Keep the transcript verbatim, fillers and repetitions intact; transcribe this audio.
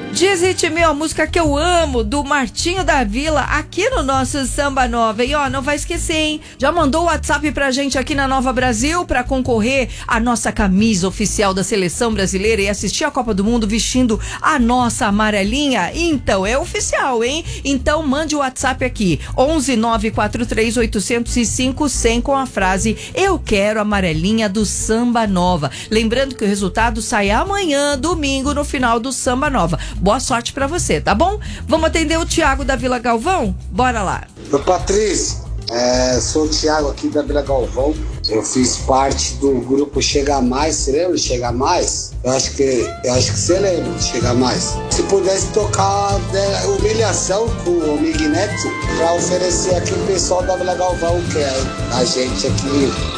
Diz Ritmil, a música que eu amo, do Martinho da Vila, aqui no nosso Samba Nova. E ó, não vai esquecer, hein? Já mandou o WhatsApp pra gente aqui na Nova Brasil pra concorrer à nossa camisa oficial da Seleção Brasileira e assistir a Copa do Mundo vestindo a nossa amarelinha? Então, é oficial, hein? Então, mande o WhatsApp aqui, onze nove quatro três oito zero cinco cem com a frase "Eu quero a amarelinha do Samba Nova". Lembrando que o resultado sai amanhã, domingo, no final do Samba Nova. Boa sorte pra você, tá bom? Vamos atender o Tiago da Vila Galvão? Bora lá. Ô Patrícia, é, sou o Tiago aqui da Vila Galvão. Eu fiz parte do grupo Chega Mais. Você lembra de Chega Mais? Eu acho que, eu acho que você lembra de Chega Mais. Se pudesse tocar, né, Humilhação com o Mig Neto pra oferecer aqui o pessoal da Vila Galvão, que é a gente aqui